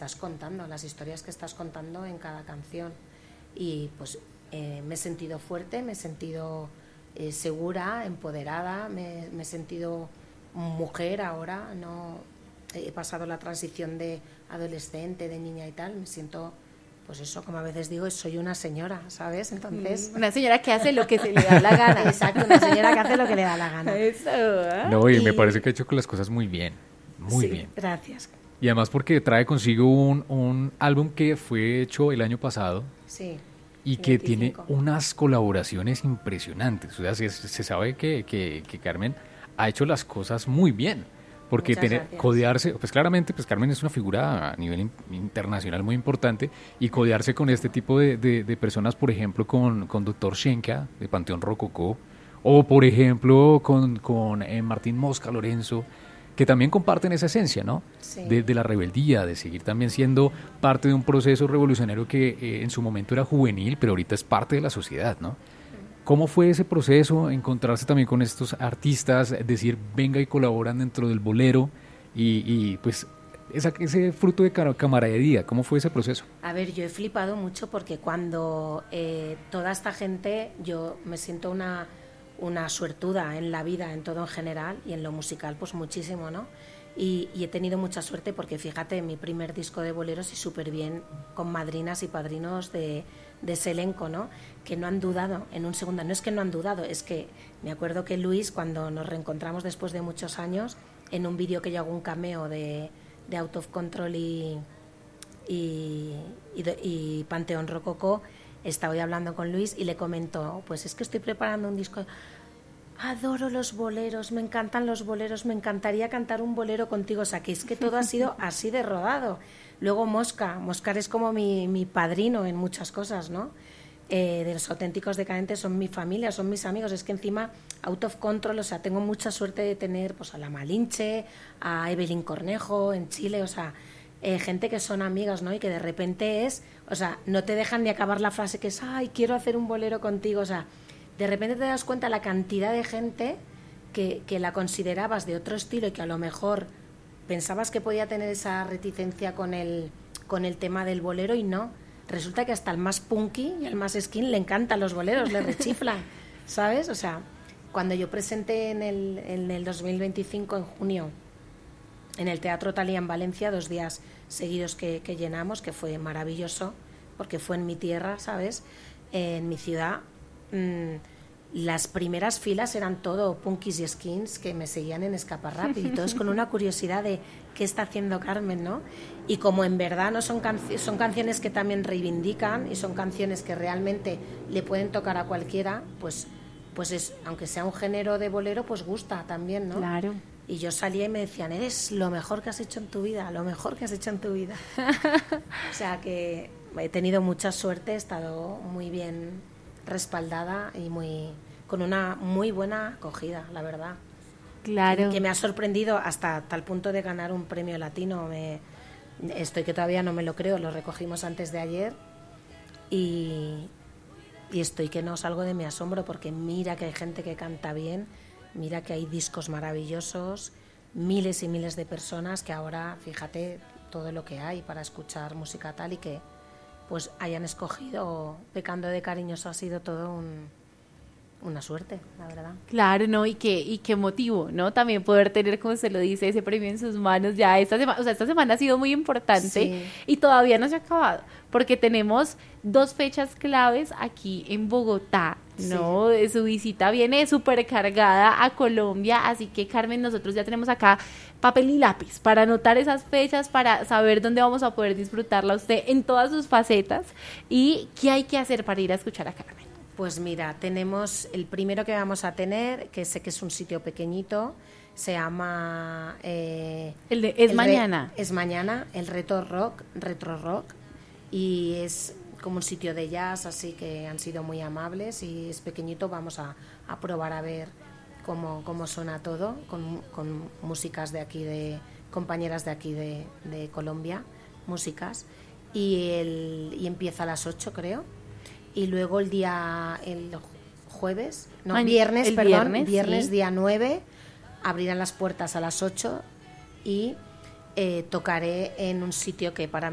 estás contando, las historias que estás contando en cada canción. Y pues me he sentido fuerte, me he sentido segura, empoderada, me he sentido mujer ahora, no he pasado la transición de adolescente, de niña y tal, me siento, pues eso, como a veces digo, soy una señora, ¿sabes? Entonces, una señora que hace lo que se le da la gana. Exacto, una señora que hace lo que le da la gana. Eso, ¿eh? No, y me parece que ha hecho las cosas muy bien, muy bien. Gracias. Y además porque trae consigo un álbum que fue hecho el año pasado. Sí. Y que tiene unas colaboraciones impresionantes. O sea, se sabe que Carmen ha hecho las cosas muy bien. Porque codearse, pues claramente, pues Carmen es una figura a nivel internacional muy importante. Y codearse con este tipo de personas, por ejemplo, con Dr. Shenka, de Panteón Rococó, o por ejemplo, con Martín Mosca Lorenzo, que también comparten esa esencia, ¿no? Sí. De la rebeldía, de seguir también siendo parte de un proceso revolucionario que en su momento era juvenil, pero ahorita es parte de la sociedad, ¿no? ¿Cómo fue ese proceso, encontrarse también con estos artistas, decir, venga y colaboran dentro del bolero y pues ese fruto de camaradería? ¿Cómo fue ese proceso? A ver, yo he flipado mucho porque cuando toda esta gente, yo me siento una suertuda en la vida, en todo en general, y en lo musical pues muchísimo, ¿no? Y he tenido mucha suerte porque fíjate, mi primer disco de boleros y súper bien con madrinas y padrinos de ese elenco, ¿no? Que no han dudado en un segundo, no es que no han dudado, es que me acuerdo que Luis, cuando nos reencontramos después de muchos años, en un vídeo que yo hago un cameo de Out of Control y Panteón Rococó, estaba hoy hablando con Luis y le comento, pues es que estoy preparando un disco, adoro los boleros, me encantan los boleros, me encantaría cantar un bolero contigo, o sea, que es que todo ha sido así de rodado. Luego Moscar es como mi padrino en muchas cosas, ¿no? De los Auténticos Decadentes son mi familia, son mis amigos, es que encima Out of Control, o sea, tengo mucha suerte de tener pues a la Malinche, a Evelyn Cornejo en Chile, o sea, gente que son amigos, ¿no? Y que de repente o sea, no te dejan ni acabar la frase que es, ay, quiero hacer un bolero contigo, o sea, de repente te das cuenta la cantidad de gente que la considerabas de otro estilo y que a lo mejor pensabas que podía tener esa reticencia con el tema del bolero y no. Resulta que hasta el más punky y el más skin le encantan los boleros, le rechiflan, ¿sabes? O sea, cuando yo presenté en el 2025, en junio, en el Teatro Thalia en Valencia, 2 días seguidos que llenamos, que fue maravilloso, porque fue en mi tierra, ¿sabes? En mi ciudad. Las primeras filas eran todo punkis y skins que me seguían en Escaparrápido y todos con una curiosidad de qué está haciendo Carmen, ¿no? Y como en verdad no son canciones que también reivindican y son canciones que realmente le pueden tocar a cualquiera, pues es, aunque sea un género de bolero, pues gusta también, ¿no? Claro. Y yo salía y me decían, eres lo mejor que has hecho en tu vida, lo mejor que has hecho en tu vida. O sea que he tenido mucha suerte, he estado muy bien respaldada y con una muy buena acogida, la verdad. Claro. Que me ha sorprendido hasta tal punto de ganar un premio latino. Estoy que todavía no me lo creo, lo recogimos antes de ayer y estoy que no salgo de mi asombro porque mira que hay gente que canta bien, mira que hay discos maravillosos, miles y miles de personas que ahora, fíjate todo lo que hay para escuchar música tal y que pues hayan escogido Pecando de Cariñoso ha sido todo una suerte, la verdad. Claro, ¿no? Y qué motivo, ¿no? También poder tener, como se lo dice, ese premio en sus manos ya esta semana. O sea, esta semana ha sido muy importante, sí. Y todavía no se ha acabado, porque tenemos 2 fechas claves aquí en Bogotá, ¿no? Sí. Su visita viene súper cargada a Colombia, así que Carmen, nosotros ya tenemos acá papel y lápiz para anotar esas fechas, para saber dónde vamos a poder disfrutarla usted en todas sus facetas y qué hay que hacer para ir a escuchar a Carmen. Pues mira, tenemos el primero que vamos a tener, que sé que es un sitio pequeñito, se llama... Mañana. Es mañana, el Retro Rock, y es como un sitio de jazz, así que han sido muy amables y es pequeñito, vamos a probar a ver cómo suena todo, con músicas de aquí, compañeras de aquí de Colombia, músicas, y empieza a las 8 creo. Y luego el viernes día 9, abrirán las puertas a las 8 y tocaré en un sitio que para